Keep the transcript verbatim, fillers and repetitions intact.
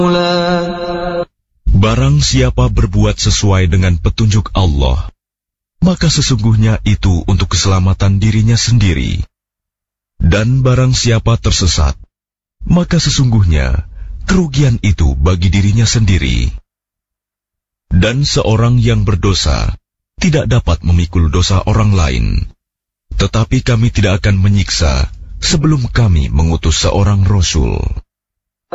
Barang siapa berbuat sesuai dengan petunjuk Allah, maka sesungguhnya itu untuk keselamatan dirinya sendiri. Dan barang siapa tersesat, maka sesungguhnya kerugian itu bagi dirinya sendiri. Dan seorang yang berdosa tidak dapat memikul dosa orang lain. Tetapi kami tidak akan menyiksa sebelum kami mengutus seorang Rasul.